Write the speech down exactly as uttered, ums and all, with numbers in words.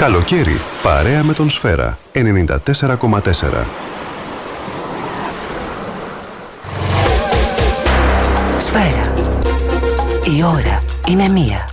Καλοκαίρι, παρέα με τον Σφαίρα ενενήντα τέσσερα κόμμα τέσσερα. Σφαίρα. Η ώρα είναι μία.